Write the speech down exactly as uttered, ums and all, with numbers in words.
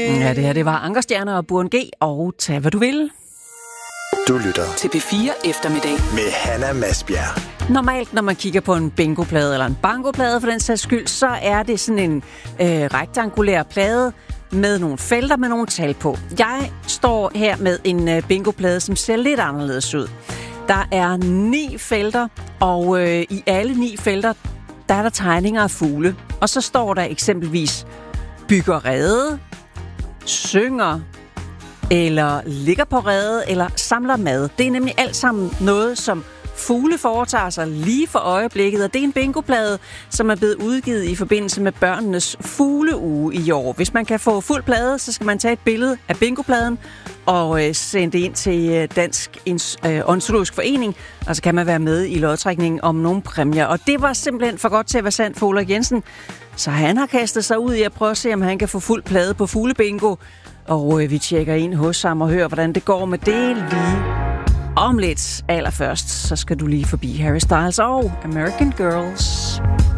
Ja, det her det var Ankerstjerner og Burhan G. og Tag hvad du vil. Du lytter til P fire Eftermiddag med Hanna Masbjerg. Normalt, når man kigger på en bingoplade eller en bankoplade for den sags skyld, så er det sådan en øh, rektangulær plade med nogle felter med nogle tal på. Jeg står her med en øh, bingoplade, som ser lidt anderledes ud. Der er ni felter, og øh, i alle ni felter, der er der tegninger af fugle. Og så står der eksempelvis bygger rede, synger, eller ligger på rede, eller samler mad. Det er nemlig alt sammen noget, som fugle foretager sig lige for øjeblikket, og det er en bingoplade, som er blevet udgivet i forbindelse med børnenes fugleuge i år. Hvis man kan få fuld plade, så skal man tage et billede af bingopladen og øh, sende det ind til Dansk øh, Ornitologisk Forening, og så kan man være med i lodtrækningen om nogle præmier. Og det var simpelthen for godt til at være sandt for Ulrik Jensen, så han har kastet sig ud i at prøve at se, om han kan få fuld plade på fuglebingo. Og øh, vi tjekker ind hos ham og hører, hvordan det går med det lige om lidt. Allerførst, så skal du lige forbi Harry Styles og American Girls.